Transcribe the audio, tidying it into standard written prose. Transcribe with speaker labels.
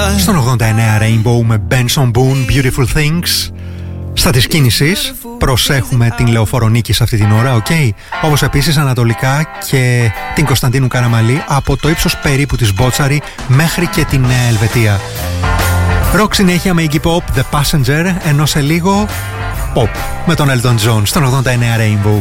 Speaker 1: Στον 89 Rainbow με Benson Boone, Beautiful Things. Στα της κίνησης προσέχουμε την Λεωφόρο Νίκης αυτή την ώρα, ok. Όπως επίσης ανατολικά και την Κωνσταντίνου Καραμαλή, από το ύψος περίπου της Μπότσαρη μέχρι και την Νέα Ελβετία. Ροκ συνέχεια με Iggy Pop, The Passenger, ενώ σε λίγο pop με τον Elton John στον 89 Rainbow.